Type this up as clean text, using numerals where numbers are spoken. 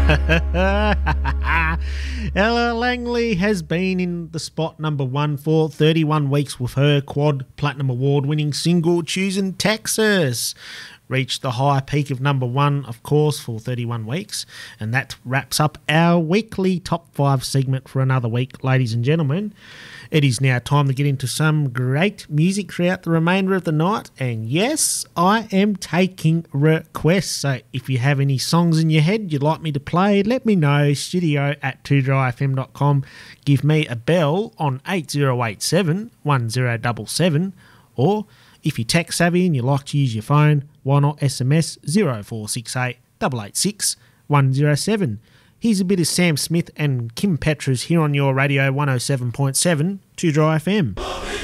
Ella Langley has been in the spot number 1 for 31 weeks with her Quad Platinum Award-winning single Choosing Texas. Reached the high peak of number 1, of course, for 31 weeks. And that wraps up our weekly Top 5 segment for another week, ladies and gentlemen. It is now time to get into some great music throughout the remainder of the night. And yes, I am taking requests. So if you have any songs in your head you'd like me to play, let me know. studio@2drfm.com. Give me a bell on 8087 1077. Or if you're tech savvy and you like to use your phone, why not SMS 0468 886 107. Here's a bit of Sam Smith and Kim Petras here on your radio 107.7 2 Dry FM.